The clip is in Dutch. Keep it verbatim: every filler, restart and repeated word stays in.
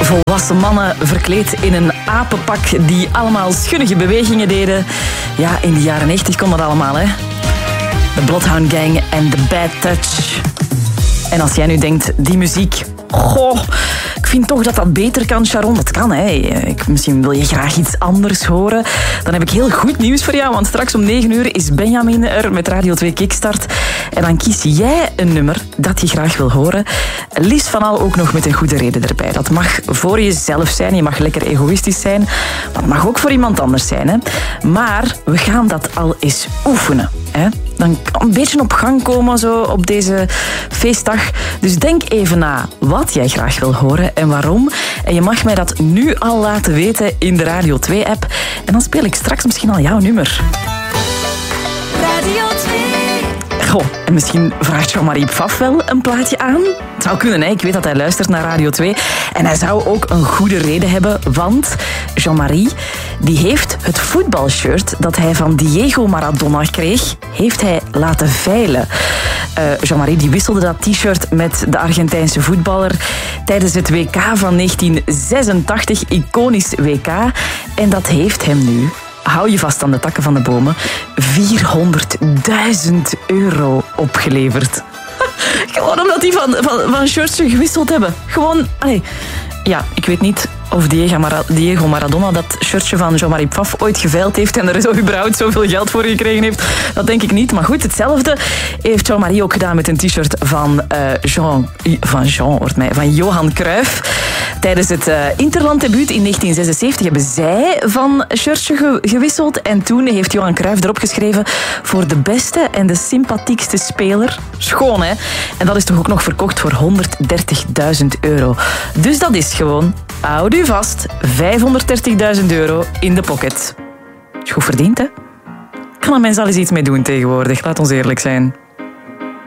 Volwassen mannen verkleed in een apenpak die allemaal schunnige bewegingen deden. Ja, in de jaren negentig kon dat allemaal, hè. De Bloodhound Gang en The Bad Touch. En als jij nu denkt, die muziek... Goh, ik vind toch dat dat beter kan, Sharon. Dat kan, hè. Ik, misschien wil je graag iets anders horen. Dan heb ik heel goed nieuws voor jou, want straks om negen uur is Benjamin er met Radio twee Kickstart. En dan kies jij een nummer dat je graag wil horen. Liefst van al ook nog met een goede reden erbij. Dat mag voor jezelf zijn, je mag lekker egoïstisch zijn. Maar het mag ook voor iemand anders zijn, hè. Maar we gaan dat al eens oefenen, hè. Dan een beetje op gang komen zo op deze feestdag. Dus denk even na wat jij graag wil horen en waarom. En je mag mij dat nu al laten weten in de Radio twee app. En dan speel ik straks misschien al jouw nummer. Radio twee. Goh, en misschien vraagt Jean-Marie Pfaff wel een plaatje aan. Het zou kunnen, hè? Ik weet dat hij luistert naar Radio twee. En hij zou ook een goede reden hebben, want Jean-Marie die heeft het voetbalshirt dat hij van Diego Maradona kreeg, heeft hij laten veilen. Uh, Jean-Marie die wisselde dat t-shirt met de Argentijnse voetballer tijdens het W K van negentien zesentachtig, iconisch W K. En dat heeft hem nu, hou je vast aan de takken van de bomen, vierhonderdduizend euro opgeleverd. Gewoon omdat die van, van, van shirtje gewisseld hebben. Gewoon, allee. Ja, ik weet niet of Diego Maradona dat shirtje van Jean-Marie Pfaff ooit geveild heeft en er zo überhaupt zoveel geld voor gekregen heeft. Dat denk ik niet. Maar goed, hetzelfde heeft Jean-Marie ook gedaan met een t-shirt van, uh, Jean, van, Jean, hoort mij, van Johan Cruijff. Tijdens het uh, Interlanddebuut in negentien zesenzeventig hebben zij van shirtje ge- gewisseld. En toen heeft Johan Cruijff erop geschreven voor de beste en de sympathiekste speler. Schoon, hè? En dat is toch ook nog verkocht voor honderddertigduizend euro. Dus dat is gewoon, houd u vast, vijfhonderddertigduizend euro in de pocket. Is goed verdiend, hè? Kan een mens al eens iets mee doen tegenwoordig, laat ons eerlijk zijn.